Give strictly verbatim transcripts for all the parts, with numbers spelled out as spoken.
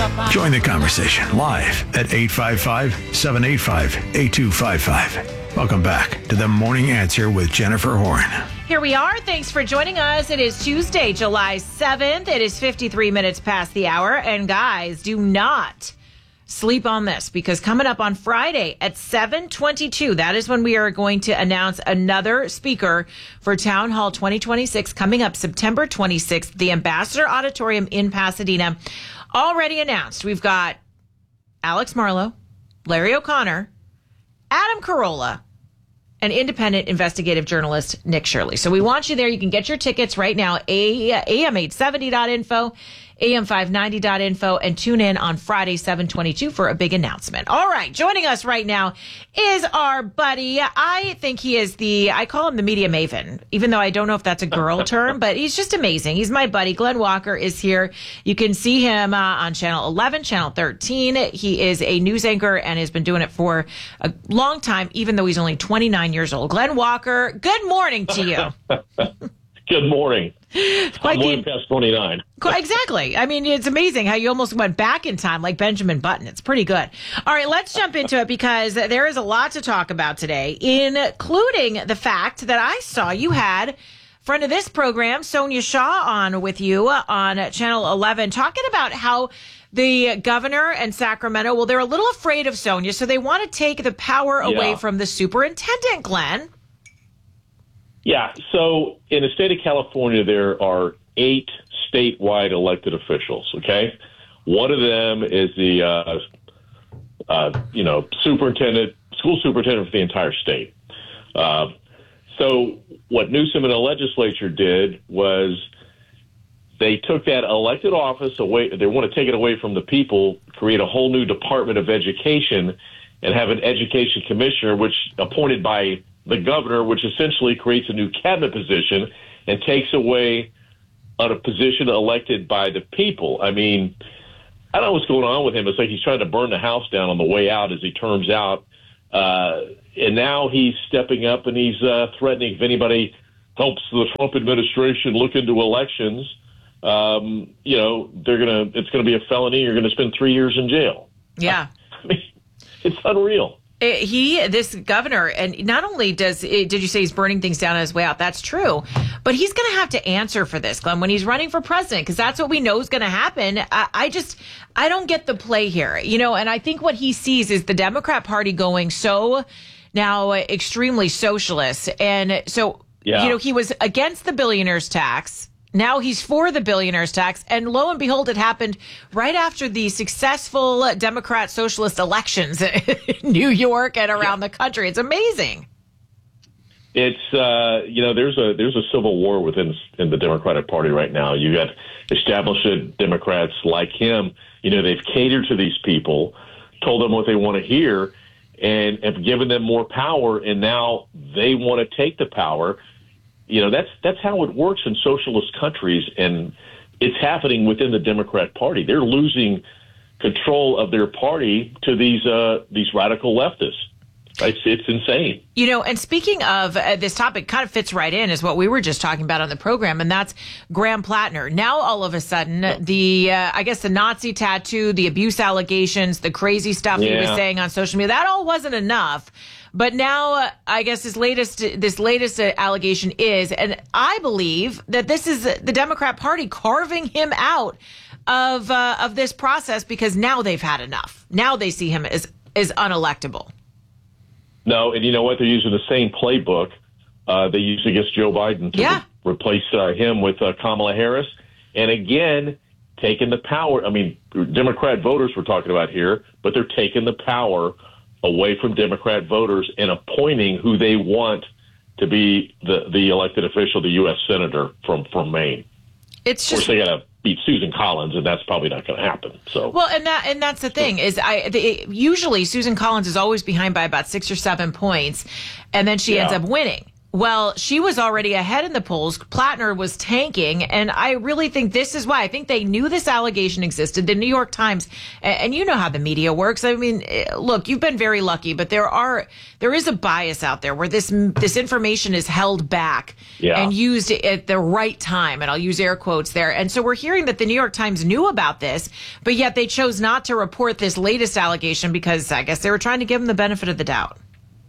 Join the conversation live at eight five five, seven eight five, eight two five five. Welcome back to The Morning Answer with Jennifer Horn. Here we are. Thanks for joining us. It is Tuesday, July seventh. It is fifty-three minutes past the hour. And guys, do not sleep on this, because coming up on Friday at seven twenty-two, that is when we are going to announce another speaker for Town Hall twenty twenty-six, coming up September twenty-sixth, the Ambassador Auditorium in Pasadena. Already announced. We've got Alex Marlow, Larry O'Connor, Adam Carolla, and independent investigative journalist Nick Shirley. So we want you there. You can get your tickets right now, A M eight seventy dot info, A M five ninety dot info, and tune in on Friday, seven twenty-two for a big announcement. All right, joining us right now is our buddy. I think he is the, I call him the media maven, even though I don't know if that's a girl term, but he's just amazing. He's my buddy. Glenn Walker is here. You can see him uh, on Channel eleven, Channel thirteen. He is a news anchor and has been doing it for a long time, even though he's only twenty-nine years old. Glenn Walker, good morning to you. Good morning. Quite I'm one past twenty-nine. Exactly. I mean, it's amazing how you almost went back in time like Benjamin Button. It's pretty good. All right, let's jump into it, because there is a lot to talk about today, including the fact that I saw you had friend of this program, Sonia Shaw, on with you on Channel eleven, talking about how the governor and Sacramento, well, they're a little afraid of Sonia, so they want to take the power Yeah. away from the superintendent, Glenn. Yeah, so in the state of California, there are eight statewide elected officials, okay? One of them is the, uh, uh, you know, superintendent, school superintendent for the entire state. Uh, so what Newsom and the legislature did was they took that elected office away. They want to take it away from the people, create a whole new Department of Education, and have an education commissioner, which appointed by the governor, which essentially creates a new cabinet position and takes away on a position elected by the people. I mean, I don't know what's going on with him. It's like he's trying to burn the house down on the way out, as he turns out. Uh, and now he's stepping up and he's uh, threatening if anybody helps the Trump administration look into elections, um, you know, they're going to, it's going to be a felony. You're going to spend three years in jail. Yeah. I mean, it's unreal. He, this governor, and not only does, did you say he's burning things down on his way out? That's true. But he's going to have to answer for this, Glenn, when he's running for president, because that's what we know is going to happen. I, I just, I don't get the play here, you know, and I think what he sees is the Democrat Party going so now extremely socialist. And so, yeah. you know, he was against the billionaires tax. Now he's for the billionaires tax. And lo and behold, it happened right after the successful Democrat socialist elections in New York and around the country. It's amazing. It's, uh, you know, there's a there's a civil war within in the Democratic Party right now. You got established Democrats like him. You know, they've catered to these people, told them what they want to hear, and have given them more power. And now they want to take the power. You know, that's that's how it works in socialist countries, and it's happening within the Democrat Party. They're losing control of their party to these uh, these radical leftists. It's, it's insane. You know, and speaking of uh, this topic, kind of fits right in is what we were just talking about on the program, and that's Graham Plattner. Now, all of a sudden, yeah. the uh, I guess the Nazi tattoo, the abuse allegations, the crazy stuff yeah. he was saying on social media, that all wasn't enough. But now, uh, I guess this latest this latest uh, allegation is, and I believe that this is the Democrat Party carving him out of uh, of this process, because now they've had enough. Now they see him as as unelectable. No, and you know what? They're using the same playbook uh, they used against Joe Biden to yeah. re- replace uh, him with uh, Kamala Harris, and again taking the power. I mean, Democrat voters we're talking about here, but they're taking the power away from Democrat voters and appointing who they want to be the, the elected official, the U S senator from, from Maine. It's just, of course, they got to beat Susan Collins, and that's probably not going to happen. So well, and that and that's the thing is, I the, usually Susan Collins is always behind by about six or seven points, and then she yeah. ends up winning. Well, she was already ahead in the polls. Plattner was tanking. And I really think this is why. I think they knew this allegation existed. The New York Times, and you know how the media works. I mean, look, you've been very lucky, but there are, there is a bias out there where this, this information is held back yeah. and used at the right time. And I'll use air quotes there. And so we're hearing that the New York Times knew about this, but yet they chose not to report this latest allegation because I guess they were trying to give them the benefit of the doubt.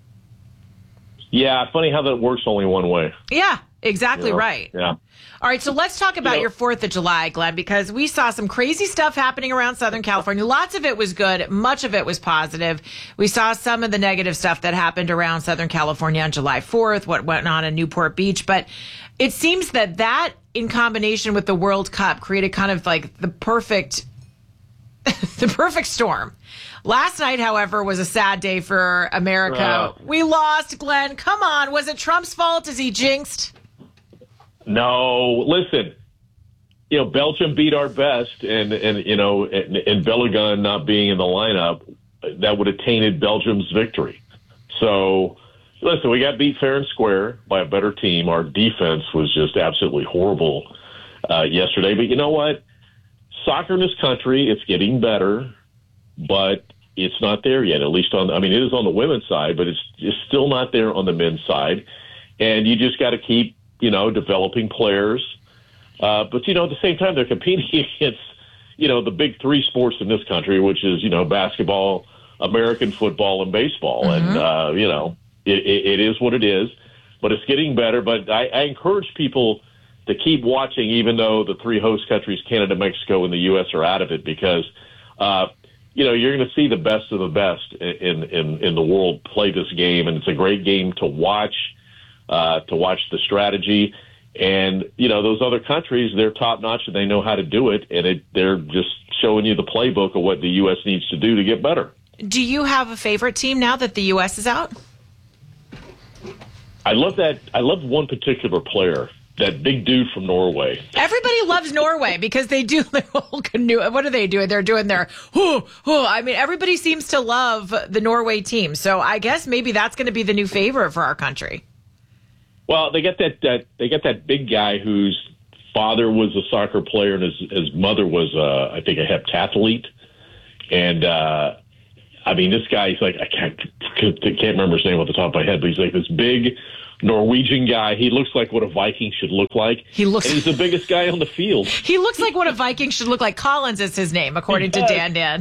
Yeah, funny how that works only one way. Yeah, exactly you know? right. Yeah. All right, so let's talk about you know, your fourth of July, Glenn, because we saw some crazy stuff happening around Southern California. Lots of it was good. Much of it was positive. We saw some of the negative stuff that happened around Southern California on July fourth, what went on in Newport Beach. But it seems that that, in combination with the World Cup, created kind of like the perfect, the perfect storm. Last night, however, was a sad day for America. Uh, we lost, Glenn. Come on. Was it Trump's fault? Is he jinxed? No. Listen, you know, Belgium beat our best, and, and you know, and, and Bellingham not being in the lineup, that would have tainted Belgium's victory. So, listen, we got beat fair and square by a better team. Our defense was just absolutely horrible uh, yesterday. But you know what? Soccer in this country, it's getting better, but it's not there yet, at least on, I mean, it is on the women's side, but it's, it's still not there on the men's side. And you just got to keep, you know, developing players. Uh, but, you know, at the same time, they're competing against, you know, the big three sports in this country, which is, you know, basketball, American football, and baseball. Mm-hmm. And, uh, you know, it, it, it is what it is, but it's getting better. But I, I encourage people to keep watching, even though the three host countries, Canada, Mexico, and the U S are out of it, because, uh, you know, you're going to see the best of the best in, in, in the world play this game, and it's a great game to watch, uh, to watch the strategy. And, you know, those other countries, they're top-notch, and they know how to do it, and it, they're just showing you the playbook of what the U S needs to do to get better. Do you have a favorite team now that the U S is out? I love that. I love one particular player. That big dude from Norway. Everybody loves Norway because they do their whole canoe. What are they doing? They're doing their, whoo, whoo. I mean, everybody seems to love the Norway team. So I guess maybe that's going to be the new favorite for our country. Well, they get that, that they get that big guy whose father was a soccer player and his, his mother was, uh, I think, a heptathlete. And, uh, I mean, this guy, he's like, I can't, can't remember his name off the top of my head, but he's like this big Norwegian guy. He looks like what a Viking should look like. He looks. And he's the biggest guy on the field. He looks like what a Viking should look like. Collins is his name, according to Dan Dan.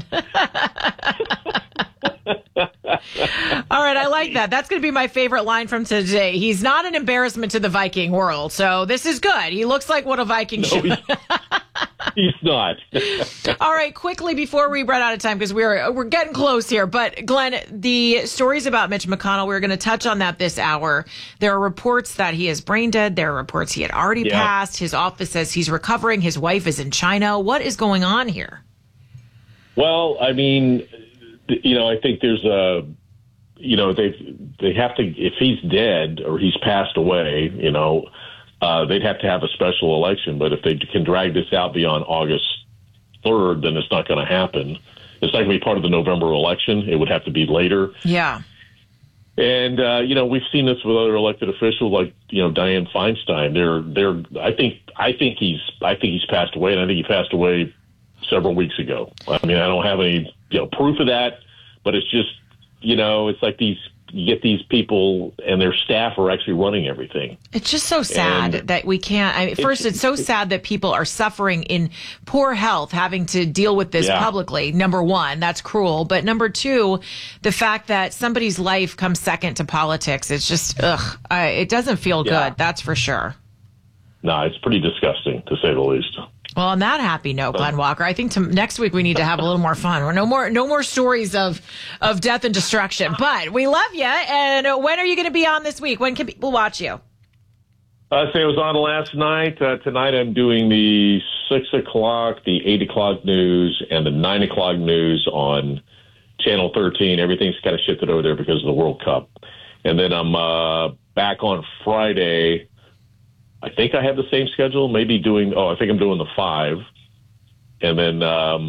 All right, I like that. That's going to be my favorite line from today. He's not an embarrassment to the Viking world, so this is good. He looks like what a Viking no, should. He's, he's not. All right, quickly before we run out of time, because we're we're getting close here. But Glenn, the stories about Mitch McConnell, we're going to touch on that this hour. There are reports that he is brain dead. There are reports he had already yeah. passed. His office says he's recovering. His wife is in China. What is going on here? Well, I mean, you know, I think there's a, you know, they they have to, if he's dead or he's passed away, you know, uh, they'd have to have a special election. But if they can drag this out beyond August third, then it's not going to happen. It's not going to be part of the November election. It would have to be later. Yeah. And, uh, you know, we've seen this with other elected officials like, you know, Dianne Feinstein. They're, they're, I think, I think he's, I think he's passed away, and I think he passed away several weeks ago. I mean, I don't have any, you know, proof of that, but it's just, you know, it's like these, you get these people and their staff are actually running everything. It's just so sad and that we can't. I mean, first, it's, it's so sad that people are suffering in poor health, having to deal with this yeah. publicly. Number one, that's cruel. But number two, the fact that somebody's life comes second to politics, it's just, ugh, I, it doesn't feel yeah. good. That's for sure. No, it's pretty disgusting, to say the least. Well, on that happy note, Glenn Walker, I think to, next week we need to have a little more fun. No more, no more stories of, of death and destruction. But we love you. And when are you going to be on this week? When can people watch you? I say I was on last night. Uh, tonight I'm doing the six o'clock, the eight o'clock news, and the nine o'clock news on Channel thirteen. Everything's kind of shifted over there because of the World Cup. And then I'm uh, back on Friday. I think I have the same schedule, maybe doing, oh, I think I'm doing the five. And then um,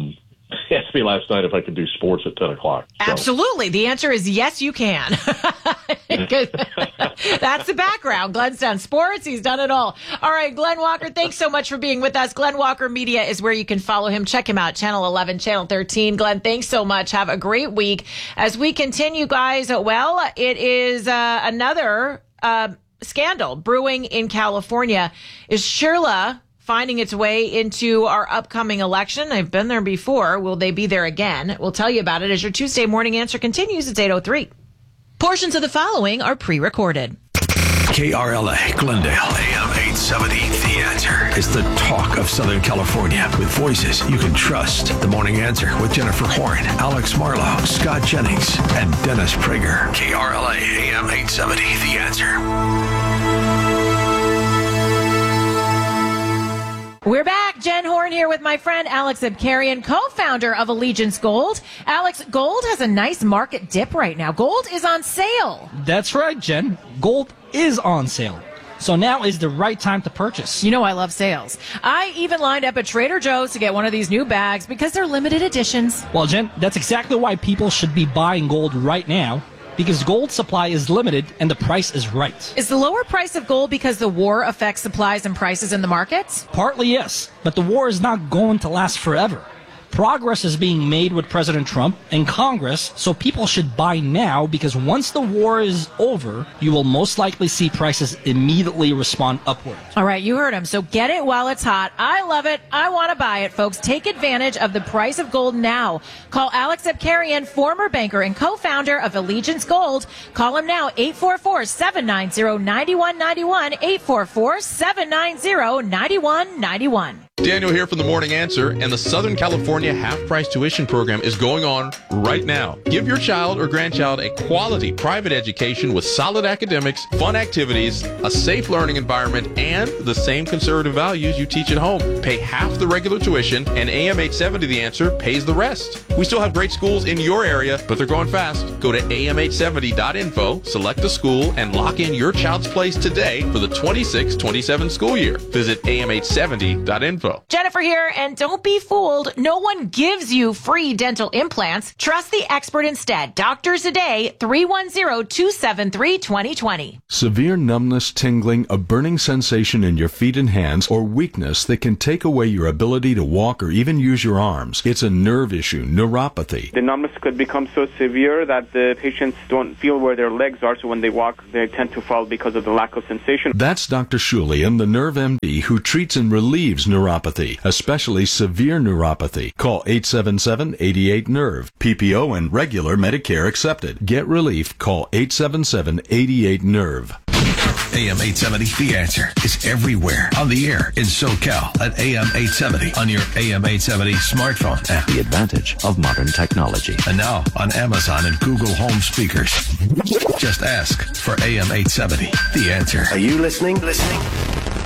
asked me last night if I could do sports at ten o'clock. So. Absolutely. The answer is yes, you can. That's the background. Glenn's done sports. He's done it all. All right, Glenn Walker, thanks so much for being with us. Glenn Walker Media is where you can follow him. Check him out, Channel eleven, Channel thirteen. Glenn, thanks so much. Have a great week. As we continue, guys, well, it is uh, another uh, scandal brewing in California. Is Shirla finding its way into our upcoming election? I've been there before. Will they be there again? We'll tell you about it as your Tuesday morning answer continues. It's eight oh three. Portions of the following are pre-recorded. K R L A, Glendale, A M eight seventy. The Answer is the talk of Southern California with voices you can trust. The Morning Answer with Jennifer Horn, Alex Marlowe, Scott Jennings, and Dennis Prager. K R L A, A M eight seventy. The Answer. We're back. Jen Horn here with my friend Alex Abkarian, co-founder of Allegiance Gold. Alex, gold has a nice market dip right now. Gold is on sale. That's right, Jen. Gold is on sale. So now is the right time to purchase. You know I love sales. I even lined up at Trader Joe's to get one of these new bags because they're limited editions. Well, Jen, that's exactly why people should be buying gold right now. Because gold supply is limited and the price is right. Is the lower price of gold because the war affects supplies and prices in the markets? Partly, yes. But the war is not going to last forever. Progress is being made with President Trump and Congress, so people should buy now because once the war is over, you will most likely see prices immediately respond upward. All right, you heard him. So get it while it's hot. I love it. I want to buy it, folks. Take advantage of the price of gold now. Call Alex Abkarian, former banker and co-founder of Allegiance Gold. Call him now, eight four four, seven nine zero, nine one nine one, eight four four, seven nine zero, nine one nine one. Daniel here from The Morning Answer, and the Southern California half-price tuition program is going on right now. Give your child or grandchild a quality private education with solid academics, fun activities, a safe learning environment, and the same conservative values you teach at home. Pay half the regular tuition, and A M eight seventy The Answer pays the rest. We still have great schools in your area, but they're going fast. Go to A M eight seventy dot info, select a school, and lock in your child's place today for the twenty-six twenty-seven school year. Visit A M eight seventy dot info. Jennifer here, and don't be fooled. No one gives you free dental implants. Trust the expert instead. Doctors a day, three one zero, two seven three, two zero two zero. Severe numbness, tingling, a burning sensation in your feet and hands, or weakness that can take away your ability to walk or even use your arms. It's a nerve issue, neuropathy. The numbness could become so severe that the patients don't feel where their legs are, so when they walk, they tend to fall because of the lack of sensation. That's Doctor Shulian, the Nerve M D, who treats and relieves neuropathy. Especially severe neuropathy. Call eight seven seven, eight eight, nerve. P P O and regular Medicare accepted. Get relief. Call eight seven seven, eight eight, nerve. A M eight seventy, The Answer is everywhere. On the air in SoCal at A M eight seventy. On your A M eight seventy smartphone app. The advantage of modern technology. And now on Amazon and Google Home speakers. Just ask for A M eight seventy, The Answer. Are you listening? Listening?